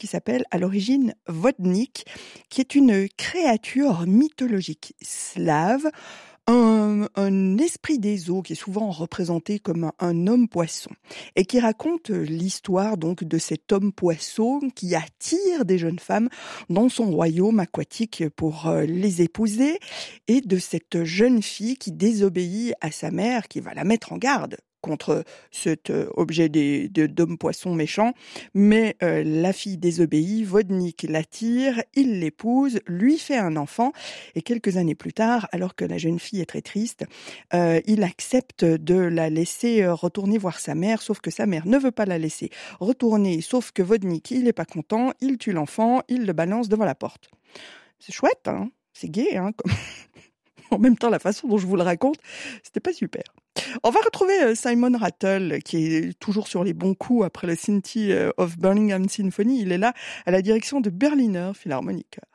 qui s'appelle à l'origine Vodnik, qui est une créature mythologique slave, un esprit des eaux qui est souvent représenté comme un homme-poisson et qui raconte l'histoire donc de cet homme-poisson qui attire des jeunes femmes dans son royaume aquatique pour les épouser et de cette jeune fille qui désobéit à sa mère qui va la mettre en garde contre cet objet d'homme-poisson méchant. Mais la fille désobéit, Vodnik l'attire, il l'épouse, lui fait un enfant. Et quelques années plus tard, alors que la jeune fille est très triste, il accepte de la laisser retourner voir sa mère, sauf que sa mère ne veut pas la laisser retourner, sauf que Vodnik, il n'est pas content, il tue l'enfant, il le balance devant la porte. C'est chouette, hein, c'est gai, hein, comme... En même temps, la façon dont je vous le raconte, c'était pas super. On va retrouver Simon Rattle, qui est toujours sur les bons coups après le City of Birmingham Symphony. Il est là à la direction de Berliner Philharmoniker.